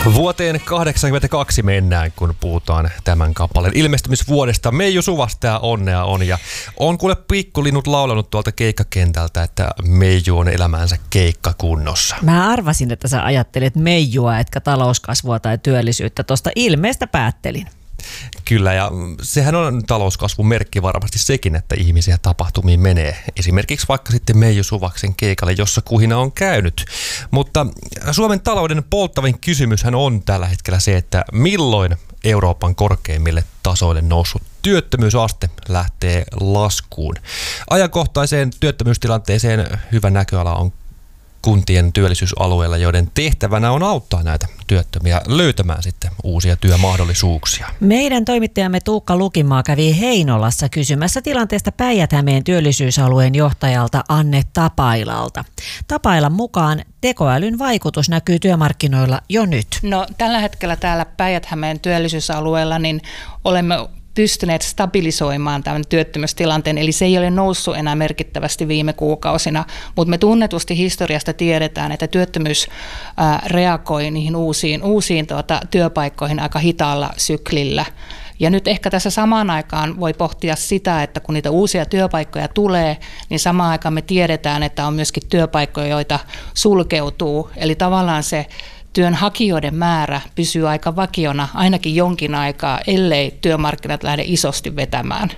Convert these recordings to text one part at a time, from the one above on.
Vuoteen 1982 mennään, kun puhutaan tämän kappaleen ilmestymisvuodesta. Meiju Suvasta ja onnea on. Ja on kuule pikkulinnut laulanut tuolta keikkakentältä, että Meiju on elämänsä keikkakunnossa. Mä arvasin, että sä ajattelet Meijua, etkä talouskasvua tai työllisyyttä. Tuosta ilmeestä päättelin. Kyllä, ja sehän on talouskasvun merkki varmasti sekin, että ihmisiä tapahtumiin menee. Esimerkiksi vaikka sitten Meiju Suvaksen keikalle, jossa kuhina on käynyt. Mutta Suomen talouden polttavin kysymyshän on tällä hetkellä se, että milloin Euroopan korkeimmille tasoille noussut työttömyysaste lähtee laskuun. Ajankohtaiseen työttömyystilanteeseen hyvä näköala on kuntien työllisyysalueilla, joiden tehtävänä on auttaa näitä työttömiä löytämään sitten uusia työmahdollisuuksia. Meidän toimittajamme Tuukka Lukimaa kävi Heinolassa kysymässä tilanteesta Päijät-Hämeen työllisyysalueen johtajalta Anne Tapailalta. Tapailan mukaan tekoälyn vaikutus näkyy työmarkkinoilla jo nyt. No, tällä hetkellä täällä Päijät-Hämeen työllisyysalueella niin olemme pystyneet stabilisoimaan tämän työttömyystilanteen, eli se ei ole noussut enää merkittävästi viime kuukausina, mutta me tunnetusti historiasta tiedetään, että työttömyys reagoi niihin uusiin työpaikkoihin aika hitaalla syklillä. Ja nyt ehkä tässä samaan aikaan voi pohtia sitä, että kun niitä uusia työpaikkoja tulee, niin samaan aikaan me tiedetään, että on myöskin työpaikkoja, joita sulkeutuu, eli tavallaan se työnhakijoiden määrä pysyy aika vakiona ainakin jonkin aikaa, ellei työmarkkinat lähde isosti vetämään.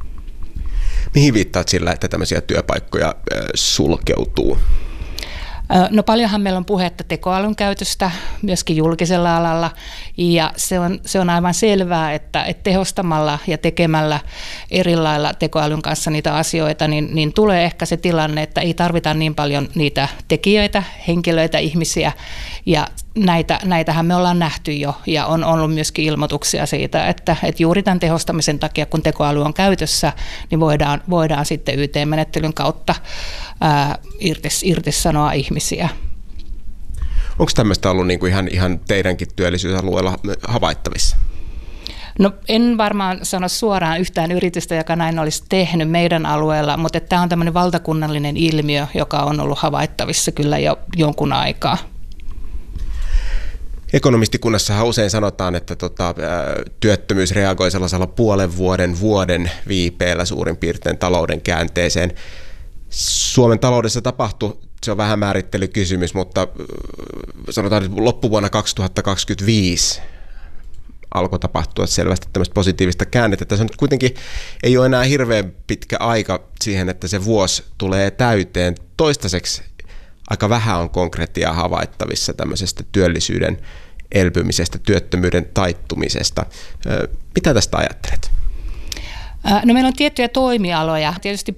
Mihin viittaat sillä, että tämmöisiä työpaikkoja sulkeutuu? No paljonhan meillä on puhetta tekoälyn käytöstä myöskin julkisella alalla, ja se on aivan selvää, että tehostamalla ja tekemällä eri lailla tekoälyn kanssa niitä asioita, niin tulee ehkä se tilanne, että ei tarvita niin paljon niitä tekijöitä, henkilöitä, ihmisiä, ja näitähän me ollaan nähty jo, ja on ollut myöskin ilmoituksia siitä, että juuri tämän tehostamisen takia, kun tekoäly on käytössä, niin voidaan sitten YT-menettelyn kautta irtisanoa ihmisiä. Onko tämmöistä ollut niin kuin ihan teidänkin työllisyysalueella havaittavissa? No, en varmaan sano suoraan yhtään yritystä, joka näin olisi tehnyt meidän alueella, mutta tämä on tämmöinen valtakunnallinen ilmiö, joka on ollut havaittavissa kyllä jo jonkun aikaa. Ekonomistikunnassahan usein sanotaan, että työttömyys reagoi sellaisella puolen vuoden viipeellä suurin piirtein talouden käänteeseen. Suomen taloudessa tapahtui, se on vähän määrittelykysymys, mutta sanotaan, että loppuvuonna 2025 alkoi tapahtua selvästi tämmöistä positiivista käännettä. Tässä on kuitenkin ei ole enää hirveän pitkä aika siihen, että se vuosi tulee täyteen. Toistaiseksi aika vähän on konkretiaa havaittavissa tämmöisestä työllisyyden elpymisestä, työttömyyden taittumisesta. Mitä tästä ajattelet? No, meillä on tiettyjä toimialoja. Tietysti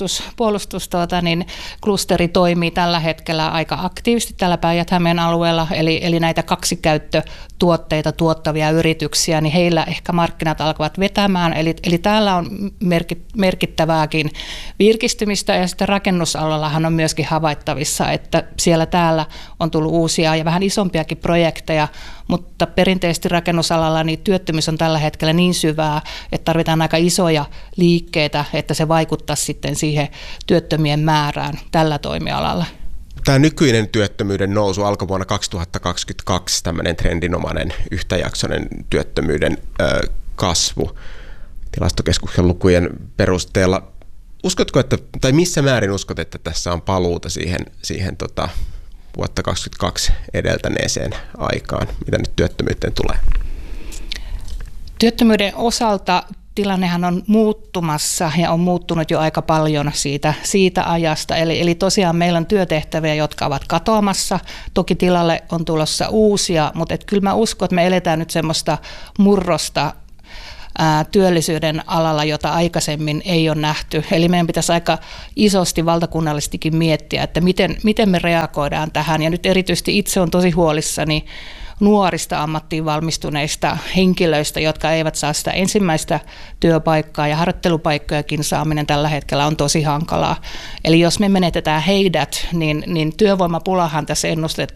klusteri toimii tällä hetkellä aika aktiivisesti tällä Päijät-Hämeen alueella, eli näitä kaksikäyttötuotteita tuottavia yrityksiä, niin heillä ehkä markkinat alkavat vetämään. Eli täällä on merkittävääkin virkistymistä, ja sitten rakennusalallahan on myöskin havaittavissa, että siellä täällä on tullut uusia ja vähän isompiakin projekteja, mutta perinteisesti rakennusalalla niin työttömyys on tällä hetkellä niin syvää, että tarvitaan aika isoja liikkeitä, että se vaikuttaa sitten siihen työttömien määrään tällä toimialalla. Tämä nykyinen työttömyyden nousu alkoi vuonna 2022, tämmöinen trendinomainen yhtäjaksoinen työttömyyden kasvu Tilastokeskuksen lukujen perusteella. Uskotko, tai missä määrin uskot, että tässä on paluuta siihen vuotta 2022 edeltäneeseen aikaan, mitä nyt työttömyyteen tulee? Työttömyyden osalta tilannehan on muuttumassa ja on muuttunut jo aika paljon siitä ajasta. Eli tosiaan meillä on työtehtäviä, jotka ovat katoamassa. Toki tilalle on tulossa uusia, mutta kyllä mä uskon, että me eletään nyt semmoista murrosta työllisyyden alalla, jota aikaisemmin ei ole nähty. Eli meidän pitäisi aika isosti valtakunnallisestikin miettiä, että miten me reagoidaan tähän. Ja nyt erityisesti itse on tosi huolissani nuorista ammattiin valmistuneista henkilöistä, jotka eivät saa sitä ensimmäistä työpaikkaa, ja harjoittelupaikkojakin saaminen tällä hetkellä on tosi hankalaa. Eli jos me menetetään heidät, niin työvoimapulahan tässä ennustetaan